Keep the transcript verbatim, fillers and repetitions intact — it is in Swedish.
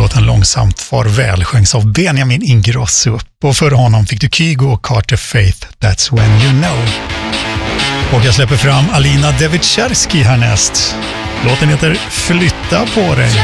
låten Långsamt farväl sjöngs av Benjamin Ingrosso. Och för honom fick du Kygo och Carter Faith, That's When You Know. Och jag släpper fram Alina Devicharski härnäst. Låten heter Flytta på dig.